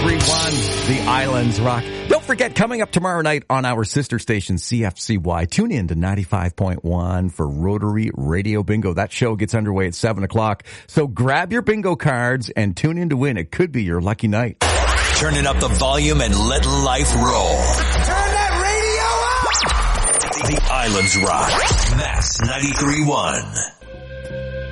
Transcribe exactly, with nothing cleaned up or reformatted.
three one, The Islands Rock. Don't forget, coming up tomorrow night on our sister station, C F C Y, tune in to ninety-five point one for Rotary Radio Bingo. That show gets underway at seven o'clock. So grab your bingo cards and tune in to win. It could be your lucky night. Turning up the volume and let life roll. Turn that radio up! The Islands Rock. Max ninety-three point one.